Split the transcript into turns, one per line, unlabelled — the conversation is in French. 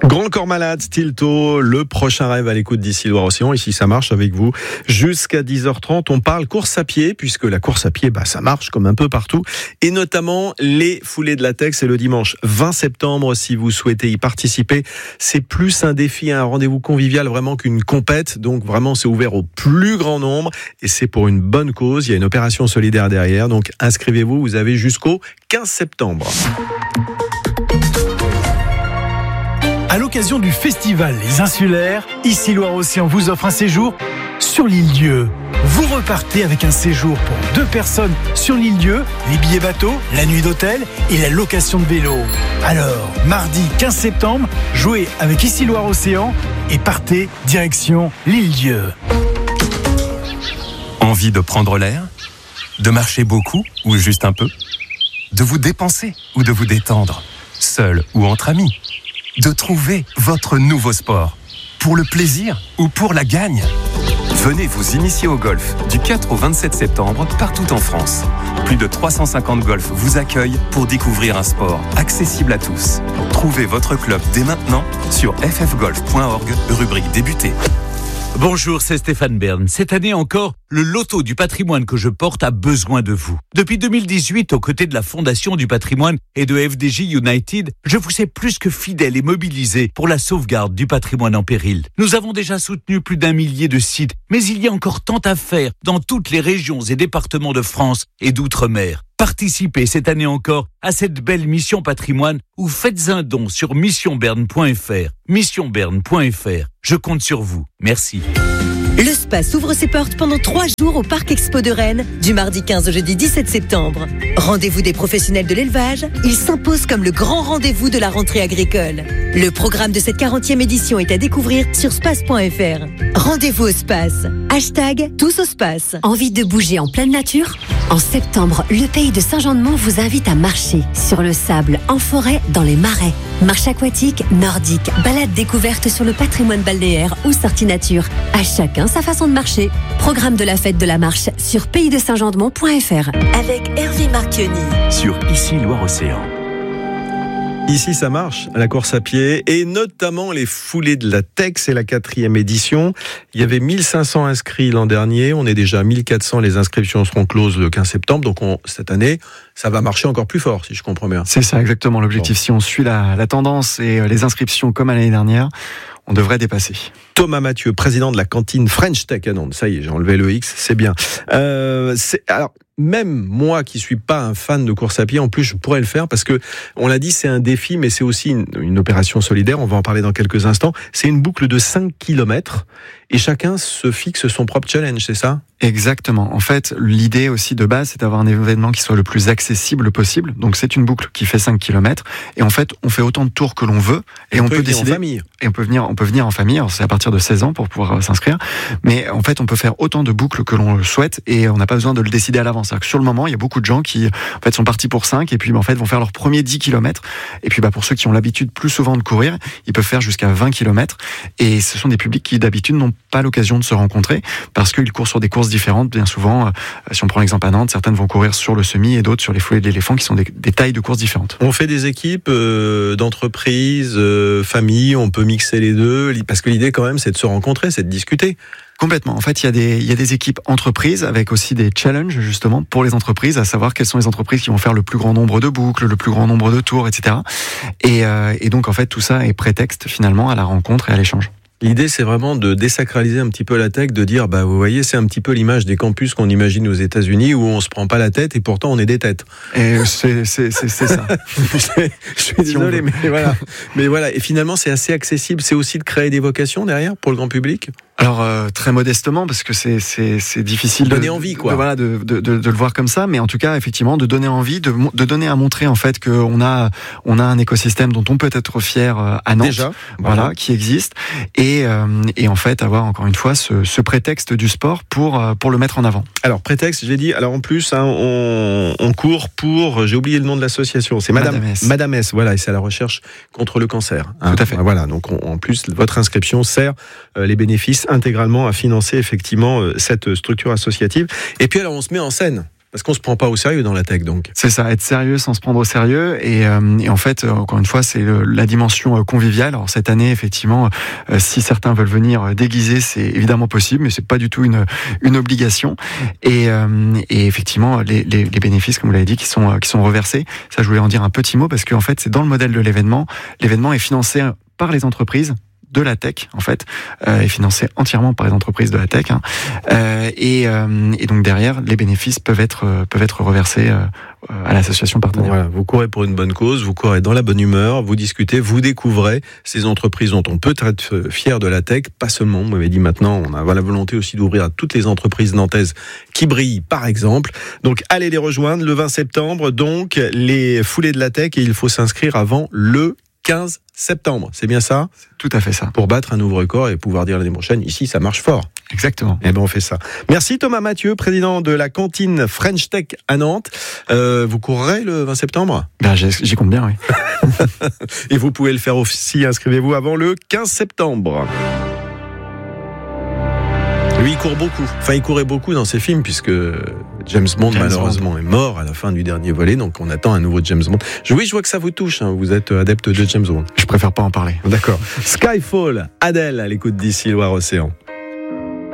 Grand Corps Malade, Stilto, le prochain rêve à l'écoute d'ici Loire-Océan. Ici, ça marche avec vous. Jusqu'à 10h30, on parle course à pied, puisque la course à pied, ça marche comme un peu partout. Et notamment les foulées de latex, c'est le dimanche 20 septembre. Si vous souhaitez y participer, c'est plus un défi, un rendez-vous convivial vraiment qu'une compète. Donc vraiment, c'est ouvert au plus grand nombre. Et c'est pour une bonne cause. Il y a une opération solidaire derrière. Donc inscrivez-vous, vous avez jusqu'au 15 septembre.
À l'occasion du festival Les Insulaires, ici Loire-Océan vous offre un séjour sur l'île Dieu. Vous repartez avec un séjour pour 2 personnes sur l'île Dieu, les billets bateau, la nuit d'hôtel et la location de vélo. Alors, mardi 15 septembre, jouez avec ici Loire-Océan et partez direction l'île Dieu.
Envie de prendre l'air ? De marcher beaucoup ou juste un peu ? De vous dépenser ou de vous détendre ? Seul ou entre amis ? De trouver votre nouveau sport, pour le plaisir ou pour la gagne. Venez vous initier au golf du 4 au 27 septembre partout en France. Plus de 350 golfs vous accueillent pour découvrir un sport accessible à tous. Trouvez votre club dès maintenant sur ffgolf.org, rubrique débuter.
Bonjour, c'est Stéphane Bern. Cette année encore, le loto du patrimoine que je porte a besoin de vous. Depuis 2018, aux côtés de la Fondation du patrimoine et de FDJ United, je vous sais plus que fidèle et mobilisé pour la sauvegarde du patrimoine en péril. Nous avons déjà soutenu plus d'1 millier de sites, mais il y a encore tant à faire dans toutes les régions et départements de France et d'outre-mer. Participez cette année encore à cette belle mission patrimoine ou faites un don sur missionberne.fr. Missionberne.fr. Je compte sur vous. Merci.
Le Space ouvre ses portes pendant 3 jours au Parc Expo de Rennes, du mardi 15 au jeudi 17 septembre. Rendez-vous des professionnels de l'élevage, il s'impose comme le grand rendez-vous de la rentrée agricole. Le programme de cette 40e édition est à découvrir sur space.fr. Rendez-vous au Space. #tous au Space.
Envie de bouger en pleine nature ? En septembre, le pays de Saint-Jean-de-Mont vous invite à marcher sur le sable, en forêt, dans les marais. Marche aquatique, nordique, balade découverte sur le patrimoine balnéaire ou sortie nature. À chacun sa façon de marcher. Programme de la fête de la marche sur paysdesaintjeandemont.fr.
Avec Hervé Marchionni.
Sur Ici Loire-Océan.
Ici, ça marche, la course à pied, et notamment les foulées de latex, c'est la 4e édition. Il y avait 1500 inscrits l'an dernier, on est déjà à 1400, les inscriptions seront closes le 15 septembre, donc cette année, ça va marcher encore plus fort, si je comprends bien.
C'est ça, exactement l'objectif. Bon. Si on suit la tendance et les inscriptions comme à l'année dernière, on devrait dépasser.
Thomas Mathieu, président de la cantine French Tech à Nantes. Ça y est, j'ai enlevé le X, c'est bien. Alors, même moi qui suis pas un fan de course à pied, en plus je pourrais le faire parce que, on l'a dit, c'est un défi, mais c'est aussi une opération solidaire, on va en parler dans quelques instants. C'est une boucle de 5 km et chacun se fixe son propre challenge, c'est ça ?
Exactement. En fait, l'idée aussi de base, c'est d'avoir un événement qui soit le plus accessible possible. Donc c'est une boucle qui fait 5 km et en fait, on fait autant de tours que l'on veut et on peut décider
en famille.
Et on peut venir en famille. Alors c'est à partir de 16 ans pour pouvoir s'inscrire, mais en fait, on peut faire autant de boucles que l'on le souhaite et on n'a pas besoin de le décider à l'avance. C'est-à-dire que sur le moment, il y a beaucoup de gens qui en fait sont partis pour 5 et puis en fait vont faire leur premier 10 km et puis pour ceux qui ont l'habitude plus souvent de courir, ils peuvent faire jusqu'à 20 km et ce sont des publics qui d'habitude n'ont pas l'occasion de se rencontrer parce qu'ils courent sur des courses différentes. Bien souvent, si on prend l'exemple à Nantes, certaines vont courir sur le semi et d'autres sur les foulées de l'éléphant qui sont des tailles de courses différentes.
On fait des équipes d'entreprises, familles, on peut mixer les deux parce que l'idée quand même c'est de se rencontrer, c'est de discuter.
Complètement. En fait, il y a des équipes entreprises avec aussi des challenges justement pour les entreprises, à savoir quelles sont les entreprises qui vont faire le plus grand nombre de boucles, le plus grand nombre de tours, etc. Et donc en fait tout ça est prétexte finalement à la rencontre et à l'échange.
L'idée, c'est vraiment de désacraliser un petit peu la tech, de dire, vous voyez, c'est un petit peu l'image des campus qu'on imagine aux États-Unis où on se prend pas la tête et pourtant on est des têtes.
Et c'est ça.
Je suis désolé, mais voilà. Et finalement, c'est assez accessible. C'est aussi de créer des vocations derrière pour le grand public.
Alors très modestement parce que c'est difficile
de donner envie quoi.
De le voir comme ça, mais en tout cas effectivement de donner envie, de donner à montrer en fait qu'on a un écosystème dont on peut être fier à Nantes,
déjà,
voilà, qui existe et en fait avoir encore une fois ce prétexte du sport pour le mettre en avant.
Alors prétexte, j'ai dit. Alors en plus on court pour, j'ai oublié le nom de l'association, c'est Madame S. Voilà, et c'est à la recherche contre le cancer.
Tout à fait.
Voilà, donc en plus votre inscription sert les bénéfices intégralement à financer effectivement cette structure associative. Et puis alors on se met en scène. Parce qu'on se prend pas au sérieux dans la tech, donc.
C'est ça, être sérieux sans se prendre au sérieux. Et en fait, encore une fois, c'est la dimension conviviale. Alors cette année, effectivement, si certains veulent venir déguisés, c'est évidemment possible, mais c'est pas du tout une obligation. Et effectivement, les bénéfices, comme vous l'avez dit, qui sont reversés. Ça, je voulais en dire un petit mot parce qu'en fait, c'est dans le modèle de l'événement. L'événement est financé par les entreprises de la tech, en fait, est financé entièrement par les entreprises de la tech, hein. Et donc derrière, les bénéfices peuvent être reversés à l'association partenaire.
Voilà, vous courez pour une bonne cause, vous courez dans la bonne humeur, vous discutez, vous découvrez ces entreprises dont on peut être fier de la tech, pas seulement, vous m'avez dit maintenant, on a la volonté aussi d'ouvrir à toutes les entreprises nantaises qui brillent, par exemple. Donc allez les rejoindre le 20 septembre, donc les foulées de la tech, et il faut s'inscrire avant le 15 septembre, c'est bien ça ?
Tout à fait ça.
Pour battre un nouveau record et pouvoir dire l'année prochaine, ici ça marche fort.
Exactement.
Eh ben on fait ça. Merci Thomas Mathieu, président de la cantine French Tech à Nantes. Vous courrez le 20 septembre ?
Ben, j'y compte bien, oui.
Et vous pouvez le faire aussi, inscrivez-vous avant le 15 septembre. Lui, il court beaucoup. Enfin, il courait beaucoup dans ses films, puisque James Bond, malheureusement, est mort à la fin du dernier volet. Donc, on attend un nouveau James Bond. Oui, je vois que ça vous touche. Hein. Vous êtes adepte de James Bond.
Je préfère pas en parler.
D'accord. Skyfall, Adèle, à l'écoute d'ici Loire-Océan.